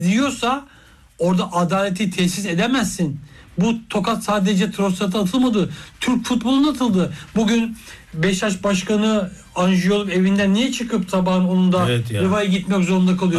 diyorsa orada adaleti tesis edemezsin. Bu tokat sadece Trossard'a atılmadı. Türk futboluna atıldı. Bugün Beşiktaş Başkanı anjiyo evinden niye çıkıp sabahın 10'unda Riva'ya gitmek zorunda kalıyor?